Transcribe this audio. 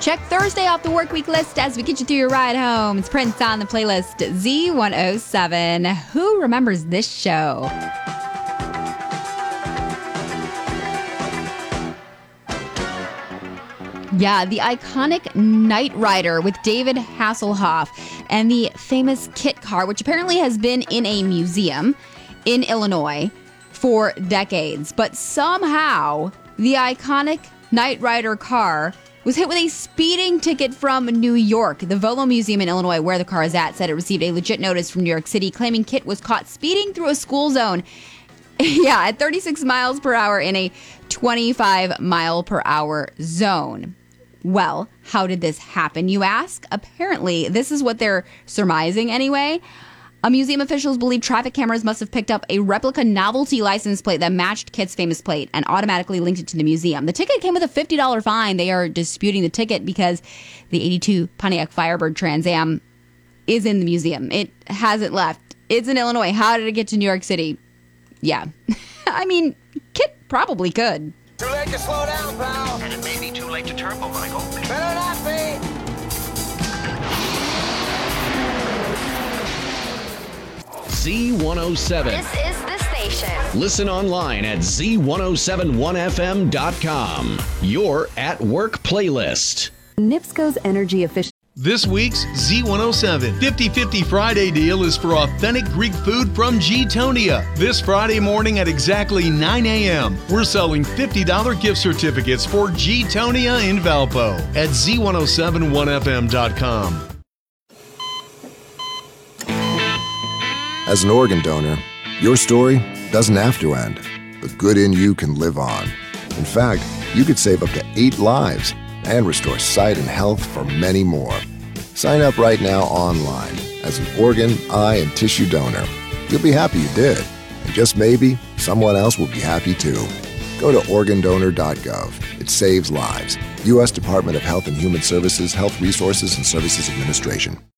Check Thursday off the work week list as we get you through your ride home. It's Prince on the playlist Z107. Who remembers this show? Yeah, the iconic Knight Rider with David Hasselhoff and the famous Kit car, which apparently has been in a museum in Illinois for decades. But somehow, the iconic Knight Rider car was hit with a speeding ticket from New York. The Volo Museum in Illinois, where the car is at, said it received a legit notice from New York City claiming Kit was caught speeding through a school zone. Yeah, at 36 miles per hour in a 25 mile per hour zone. Well, how did this happen, you ask? Apparently, this is what they're surmising anyway. Museum officials believe traffic cameras must have picked up a replica novelty license plate that matched Kit's famous plate and automatically linked it to the museum. The ticket came with a $50 fine. They are disputing the ticket because the 82 Pontiac Firebird Trans Am is in the museum. It hasn't left. It's in Illinois. How did it get to New York City? Yeah. I mean, Kit probably could. Too late to slow down, pal. And it may be too late to turbo, Michael. Better not be. Z107. This is the station. Listen online at z1071fm.com. Your at work playlist. NIPSCO's energy efficient. This week's Z107 50-50 Friday deal is for authentic Greek food from G-Tonia. This Friday morning at exactly 9 a.m., we're selling $50 gift certificates for G-Tonia in Valpo at z1071fm.com. As an organ donor, your story doesn't have to end. The good in you can live on. In fact, you could save up to 8 lives and restore sight and health for many more. Sign up right now online as an organ, eye, and tissue donor. You'll be happy you did, and just maybe someone else will be happy too. Go to organdonor.gov. It saves lives. U.S. Department of Health and Human Services, Health Resources and Services Administration.